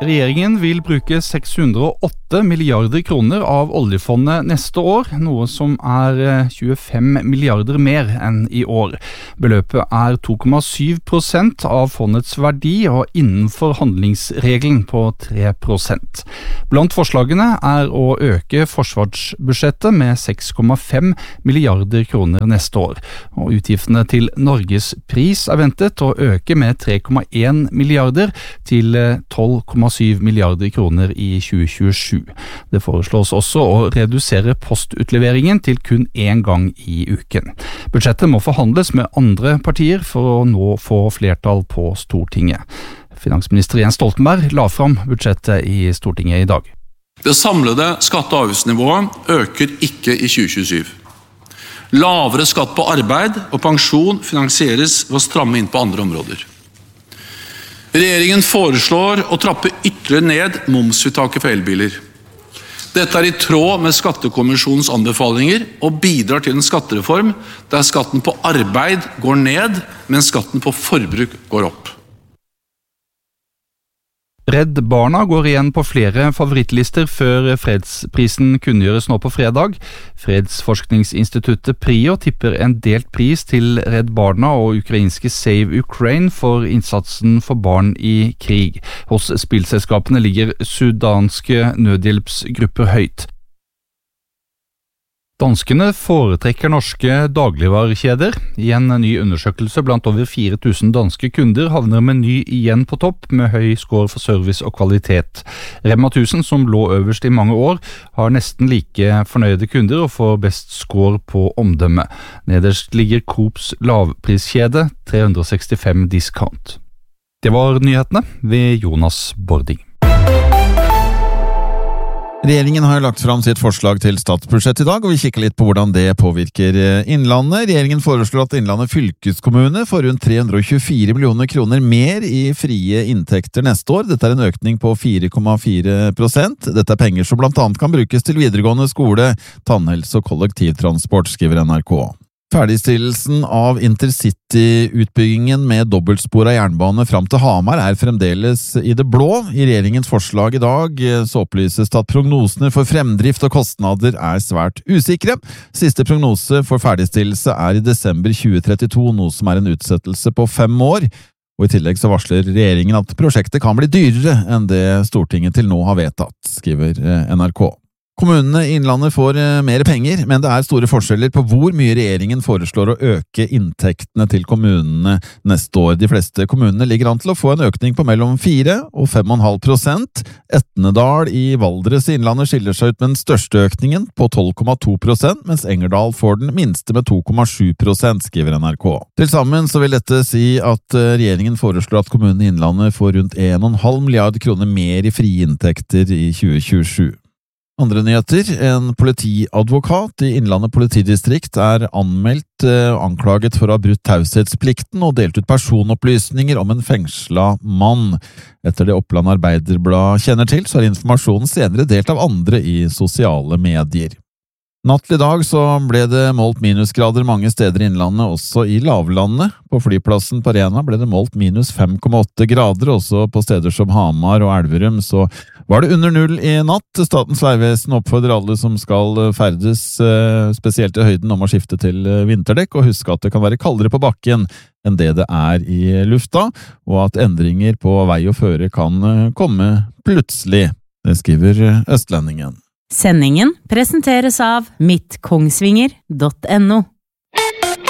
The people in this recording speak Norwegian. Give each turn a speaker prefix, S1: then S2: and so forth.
S1: Regjeringen vil bruke 608 milliarder kroner av oljefondet neste år, noe som 25 milliarder mer enn i år. Beløpet 2,7% av fondets verdi og innenfor handlingsregelen på 3%. Blant forslagene å øke forsvarsbudsjettet med 6,5 milliarder kroner neste år. Og utgiftene til Norges pris ventet å øke med 3,1 milliarder til 12,7 milliarder kroner i 2027. Det foreslås også å redusere postutleveringen til kun én gang i uken. Budsjettet må forhandles med andre partier for å nå få flertall på Stortinget. Finansminister Jens Stoltenberg la fram budsjettet i Stortinget i dag.
S2: Det samlede skatte- og avgiftsnivået øker ikke i 2027. Lavere skatt på arbeid og pensjon finansieres ved å stramme inn på andre områder. Regjeringen foreslår å trappe ytterligere ned momsfritaket for elbiler. Dette i tråd med Skattekommisjonens anbefalinger og bidrar til en skattereform der skatten på arbeid går ned, mens skatten på forbruk går opp.
S1: Redd Barna går igjen på flere favorittlister før fredsprisen kunngjøres nå på fredag. Fredsforskningsinstituttet PRIO tipper en delt pris til Redd Barna og ukrainske Save Ukraine for innsatsen for barn i krig. Hos spillselskapene ligger sudanske nødhjelpsgrupper høyt. Danskene foretrekker norske dagligvarekjeder. I en ny undersøkelse blant over 4000 danske kunder havner Meny igjen på topp med høy score for service og kvalitet. Rema 1000, som lå øverst i mange år, har nesten like fornøyde kunder og får best score på omdømme. Nederst ligger Coops lavpriskjede 365 discount. Det var nyhetene ved Jonas Bording.
S3: Regjeringen har lagt fram sitt forslag til statsbudsjett i dag, og vi kikker litt på hvordan det påvirker Innlandet. Regjeringen foreslår at Innlandet fylkeskommune får rundt 324 millioner kroner mer i frie inntekter neste år. Dette en økning på 4,4%. Dette penger som blant annet kan brukes til videregående skole, tannhelse og kollektivtransport, skriver NRK. Ferdigstillelsen av Intercity-utbyggingen med dobbeltspor av jernbane fram til Hamar fremdeles i det blå. I regjeringens forslag i dag så opplyses det at prognosene for fremdrift og kostnader svært usikre. Siste prognose for ferdigstillelse i desember 2032, noe som en utsettelse på 5 år. Og i tillegg så varsler regjeringen at prosjektet kan bli dyrere enn det Stortinget til nå har vedtatt, skriver NRK. Kommunene i Innlandet får mer penger, men det store forskjeller på hvor mye regjeringen foreslår å øke inntektene til kommunene neste år. De fleste kommunene ligger an til å få en økning på mellom 4 og 5,5%. Etnedal i Valdres i Innlandet skiller seg ut med den største økningen på 12,2%, mens Engerdal får den minste med 2,7%, skriver NRK. Til sammen så vil dette si at regjeringen foreslår at kommunene i Innlandet får rundt 1,5 milliard kroner mer i frie inntekter i 2027. Andre nyheter, en politiadvokat i Innlandet politidistrikt anmeldt anklaget for å ha brutt taushetsplikten og delt ut personopplysninger om en fengslet mann. Etter det Oppland Arbeiderblad kjenner til, så informasjonen senere delt av andre i sosiale medier. Natt i dag så ble det målt minusgrader mange steder i Innlandet, også i lavlandet. På flyplassen på Rena ble det målt minus 5,8 grader, også på steder som Hamar og Elverum, så var det under null i natt. Statens vegvesen oppfordrer alle som skal ferdes, spesielt i høyden, om å skifte til vinterdekk, og huske at det kan være kaldere på bakken enn det i lufta, og at endringer på vei og føre kan komme plutselig. Det skriver Østlendingen.
S4: Sendingen presenteres av midtkongsvinger.no.